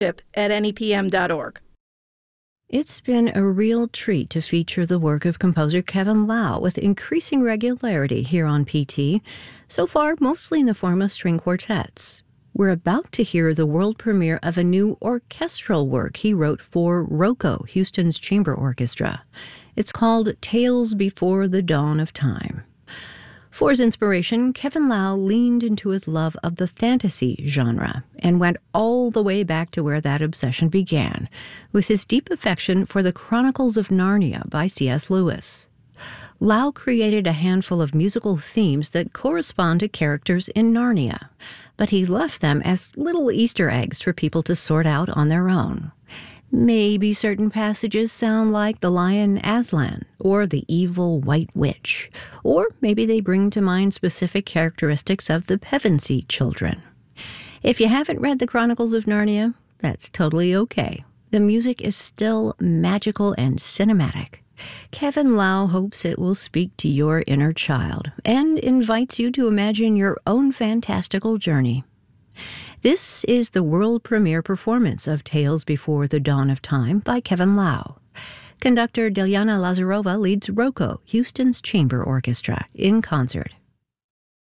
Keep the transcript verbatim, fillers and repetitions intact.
at N E P M dot org. It's been a real treat to feature the work of composer Kevin Lau with increasing regularity here on P T, so far mostly in the form of string quartets. We're about to hear the world premiere of a new orchestral work he wrote for ROCO, Houston's Chamber Orchestra. It's called Tales Before the Dawn of Time. For his inspiration, Kevin Lau leaned into his love of the fantasy genre and went all the way back to where that obsession began, with his deep affection for the Chronicles of Narnia by C S Lewis. Lau created a handful of musical themes that correspond to characters in Narnia, but he left them as little Easter eggs for people to sort out on their own. Maybe certain passages sound like the lion Aslan or the evil White Witch, or maybe they bring to mind specific characteristics of the Pevensey children. If you haven't read the Chronicles of Narnia, that's totally okay. The music is still magical and cinematic. Kevin Lau hopes it will speak to your inner child and invites you to imagine your own fantastical journey. This is the world premiere performance of Tales Before the Dawn of Time by Kevin Lau. Conductor Delyana Lazarova leads ROCO, Houston's Chamber Orchestra, in concert.